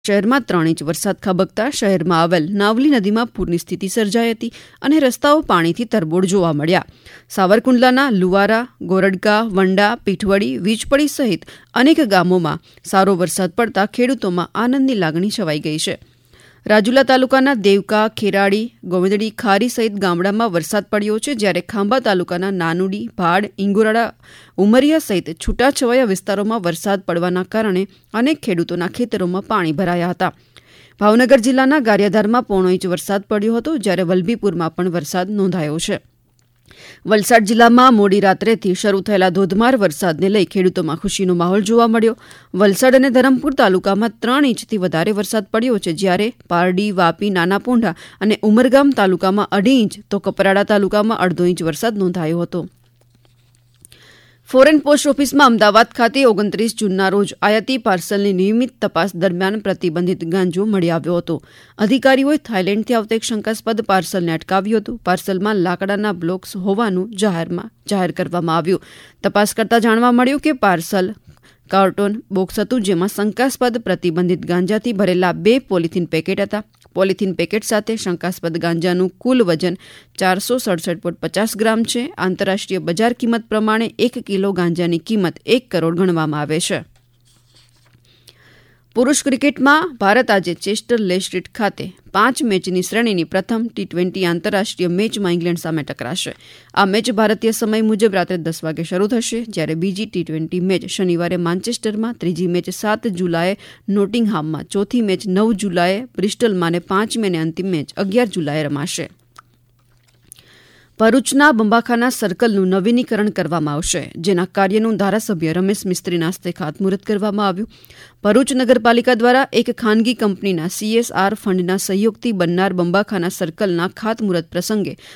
શહેરમાં 3 ઇંચ વરસાદ ખાબકતા શહેરમાં આવેલ નાવલી નદીમાં પૂરની સ્થિતિ સર્જાઈ હતી અને રસ્તાઓ પાણીથી તરબોળ જોવા મળ્યા. સાવરકુંડલાના લુવારા, ગોરડકા, વંડા, પીઠવડી, વીજપડી સહિત અનેક ગામોમાં સારો વરસાદ પડતા ખેડૂતોમાં આનંદની લાગણી છવાઈ ગઈ છે. રાજુલા તાલુકાના દેવકા, ખેરાડી, ગોવિંદડી, ખારી સહિત ગામડામાં વરસાદ પડ્યો છે, જ્યારે ખાંભા તાલુકાના નાનુડી, ભાડ, ઇંગોરાળા, ઉમરિયા સહિત છૂટાછવાયા વિસ્તારોમાં વરસાદ પડવાના કારણે અનેક ખેડૂતોના ખેતરોમાં પાણી ભરાયા હતા. ભાવનગર જિલ્લાના ગારિયાધારમાં 1.5 ઇંચ વરસાદ પડ્યો હતો, જ્યારે વલભીપુરમાં પણ વરસાદ નોંધાયો છે. વલસાડ જિલ્લામાં મોડી રાત્રેથી શરૂ થયેલા ધોધમાર વરસાદને લઈ ખેડૂતોમાં ખુશીનો માહોલ જોવા મળ્યો. વલસાડ અને ધરમપુર તાલુકામાં 3 ઇંચથી વધારે વરસાદ પડ્યો છે, જ્યારે પારડી, વાપી, નાના પોંઢા અને ઉમરગામ તાલુકામાં 2.5 ઇંચ તો કપરાડા તાલુકામાં 1/2 ઇંચ વરસાદ નોંધાયો હતો. ફોરેન પોસ્ટ ઓફિસમાં અમદાવાદ ખાતે 29 જૂનના રોજ આયાતી પાર્સલની નિયમિત તપાસ દરમિયાન પ્રતિબંધિત ગાંજો મળી આવ્યો હતો. અધિકારીઓએ થાઇલેન્ડથી આવતા એક શંકાસ્પદ પાર્સલને અટકાવ્યું હતું. પાર્સલમાં લાકડાના બ્લોક્સ હોવાનું જાહેર કરવામાં આવ્યું. તપાસ કરતા જાણવા મળ્યું કે પાર્સલ કાર્ટૂન બોક્સ હતું, જેમાં શંકાસ્પદ પ્રતિબંધિત ગાંજાથી ભરેલા 2 પોલિથીન પેકેટ હતા. પોલિથીન પેકેટ સાથે શંકાસ્પદ ગાંજાનું કુલ વજન 467.50 ગ્રામ છે. આંતરરાષ્ટ્રીય બજાર કિંમત પ્રમાણે 1 કિલો ગાંજાની કિંમત 1 કરોડ ગણવામાં આવે છે. પુરુષ ક્રિકેટમાં ભારત આજે ચેસ્ટર લે સ્ટ્રીટ ખાતે 5 મેચની શ્રેણીની પ્રથમ T20 આંતરરાષ્ટ્રીય મેચમાં ઇંગ્લેન્ડ સામે ટકરાશે. આ મેચ ભારતીય સમય મુજબ રાત્રે 10 વાગે શરૂ થશે, જ્યારે બીજી T20 મેચ શનિવારે માન્ચેસ્ટરમાં, ત્રીજી મેચ 7 જુલાઈએ નોટિંગહામમાં, ચોથી મેચ 9 જુલાઈએ બ્રિસ્ટલમાં અને 5મી અને અંતિમ મેચ 11 જુલાઈએ રમાશે. ભરૂચના બંબાખાના સર્કલનું નવીનીકરણ કરવામાં આવશે, જેના કાર્યનું ધારાસભ્ય રમેશ મિસ્ત્રીના હસ્તે ખાતમુહૂર્ત કરવામાં આવ્યું. ભરૂચ નગરપાલિકા દ્વારા એક ખાનગી કંપનીના CSR ફંડના સહયોગથી બનનાર બંબાખાના સર્કલના ખાતમુહૂર્ત પ્રસંગે